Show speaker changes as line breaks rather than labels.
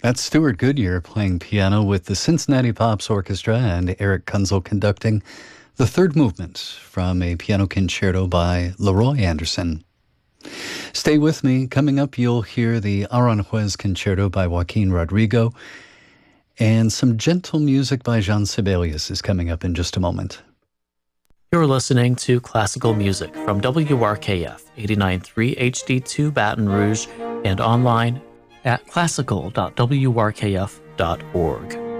That's Stuart Goodyear playing piano with the Cincinnati Pops Orchestra and Eric Kunzel conducting the third movement from a piano concerto by Leroy Anderson. Stay with me. Coming up, you'll hear the Aranjuez Concerto by Joaquin Rodrigo, and some gentle music by Jean Sibelius is coming up in just a moment.
You're listening to classical music from WRKF 89.3 HD2 Baton Rouge and online at classical.wrkf.org.